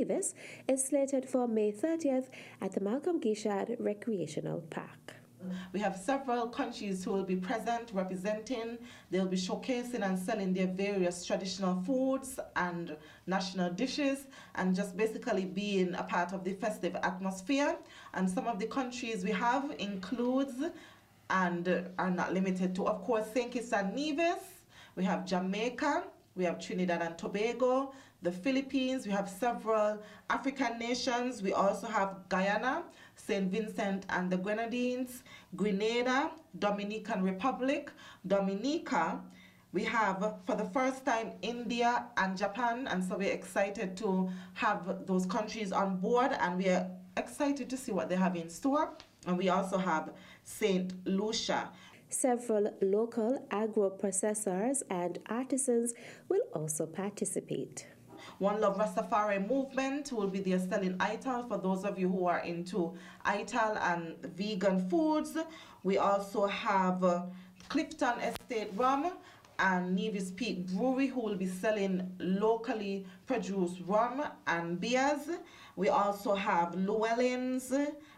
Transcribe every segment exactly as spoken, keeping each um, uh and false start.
Nevis is slated for May thirtieth at the Malcolm Gishad Recreational Park. We have several countries who will be present, representing. They'll be showcasing and selling their various traditional foods and national dishes, and just basically being a part of the festive atmosphere. And some of the countries we have includes, and are not limited to, of course, Saint Kitts and Nevis. We have Jamaica. We have Trinidad and Tobago, the Philippines. We have several African nations. We also have Guyana, Saint Vincent and the Grenadines, Grenada, Dominican Republic, Dominica. We have, for the first time, India and Japan, and so we're excited to have those countries on board, and we're excited to see what they have in store. And we also have Saint Lucia. Several local agro-processors and artisans will also participate. One Love Rastafari movement will be there selling I T A L for those of you who are into I T A L and vegan foods. We also have uh, Clifton Estate Rum and Nevis Peak Brewery, who will be selling locally produced rum and beers. We also have Llewellyn's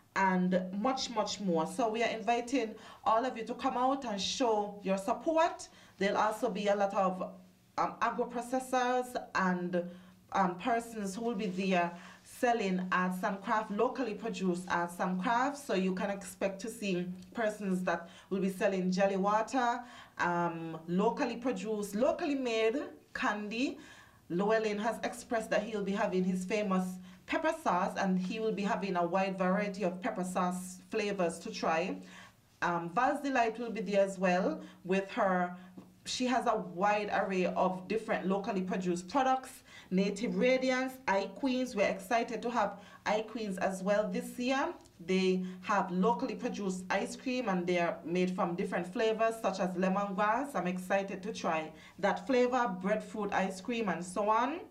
and much, much more. So we are inviting all of you to come out and show your support. There'll also be a lot of um, agro-processors and um, persons who will be there selling arts and craft, locally produced arts and crafts. So you can expect to see persons that will be selling jelly water, um, locally produced, locally made candy. Llewellyn has expressed that he'll be having his famous pepper sauce, and he will be having a wide variety of pepper sauce flavors to try. Um, Val's Delight will be there as well with her. She has a wide array of different locally produced products. Native Radiance, iQueens. We're excited to have iQueens as well this year. They have locally produced ice cream, and they are made from different flavors such as lemongrass. I'm excited to try that flavor, breadfruit ice cream, and so on.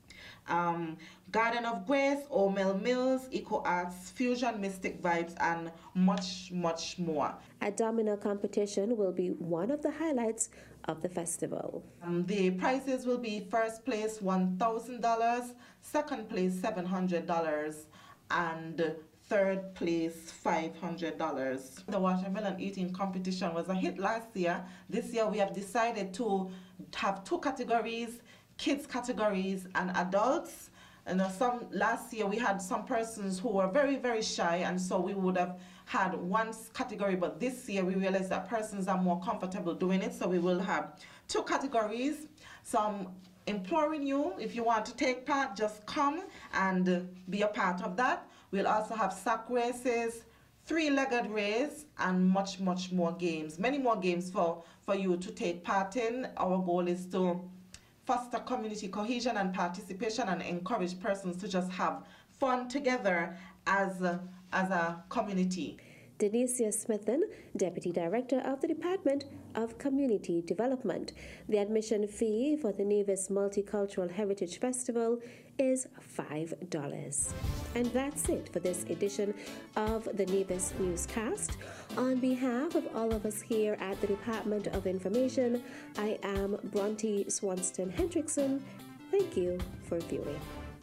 Um, Garden of Grace, O'Mel Mills, Eco Arts, Fusion Mystic Vibes, and much, much more. A domino competition will be one of the highlights of the festival. Um, the prizes will be first place one thousand dollars, second place seven hundred dollars, and third place five hundred dollars. The watermelon eating competition was a hit last year. This year we have decided to have two categories: kids categories and adults. And uh, some last year we had some persons who were very, very shy, and so we would have had one category, but this year we realized that persons are more comfortable doing it, so we will have two categories. So I'm imploring you, if you want to take part, just come and uh, be a part of that. We'll also have sack races, three-legged race, and much, much more games. Many more games for, for you to take part in. Our goal is to foster community cohesion and participation and encourage persons to just have fun together as a, as a community. Denicia Smithen, Deputy Director of the Department of Community Development. The admission fee for the Nevis Multicultural Heritage Festival is five dollars. And that's it for this edition of the Nevis Newscast. On behalf of all of us here at the Department of Information, I am Bronte Swanston Hendrickson. Thank you for viewing.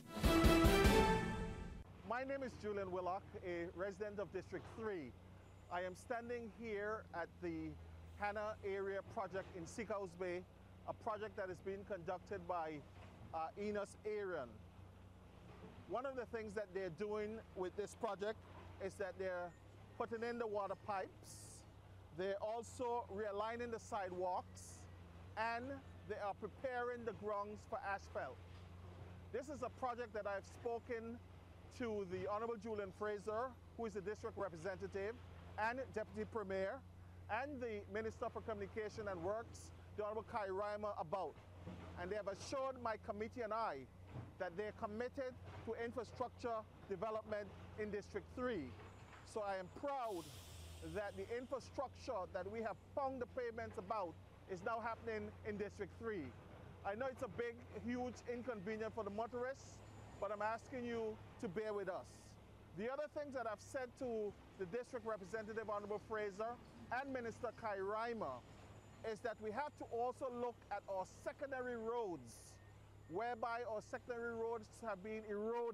My name is Julian Willock, a resident of District three. I am standing here at the Hannah Area Project in Seacoast Bay, a project that is being conducted by uh, Enos Arian. One of the things that they're doing with this project is that they're putting in the water pipes, they're also realigning the sidewalks, and they are preparing the grounds for asphalt. This is a project that I've spoken to the Honorable Julian Fraser, who is the district representative, and Deputy Premier, and the Minister for Communication and Works, the Honorable Kai Reimer, about. And they have assured my committee and I that they're committed to infrastructure development in District three. So I am proud that the infrastructure that we have found the pavements about is now happening in District three. I know it's a big, huge inconvenience for the motorists, but I'm asking you to bear with us. The other things that I've said to the District Representative Honorable Fraser and Minister Kai Reimer is that we have to also look at our secondary roads, whereby our secondary roads have been eroded.